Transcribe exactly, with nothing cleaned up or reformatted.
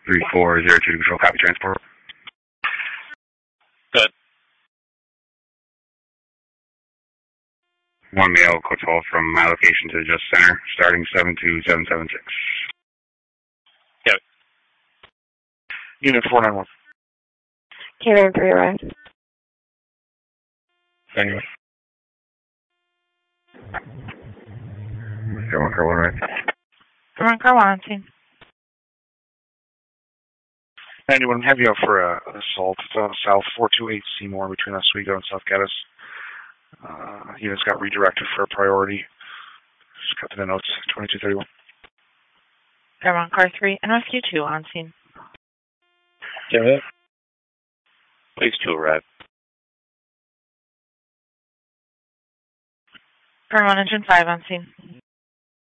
three four zero two to control, copy transport. Good. One mail, quick call from my location to just center, starting seven two seven seven six. Yep. Unit four nine one. Canine three arrived. Anyway. Go on, car one, right? Come on, car one on scene. ninety-one, have you out for uh, assault uh, south four two eight Seymour between Oswego and South Geddes. Uh, units got redirected for a priority. Just cut to the notes, twenty-two thirty-one. Come on, car three and rescue two on scene. Yeah. Police two arrived. Car one engine five on scene.